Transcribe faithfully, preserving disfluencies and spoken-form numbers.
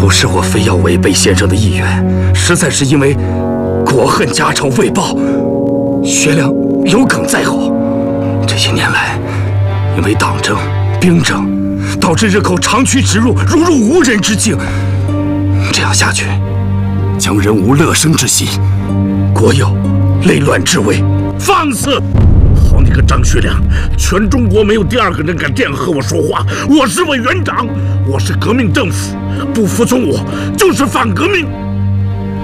不是我非要违背先生的意愿，实在是因为国恨家仇未报，学良有梗在后。这些年来，因为党争、兵争，导致日寇长驱直入，如入无人之境。这样下去，将人无乐生之心，国有内乱之危。 放肆！好你个张学良，全中国没有第二个人敢这样和我说话。我是委员长，我是革命政府，不服从我就是反革命。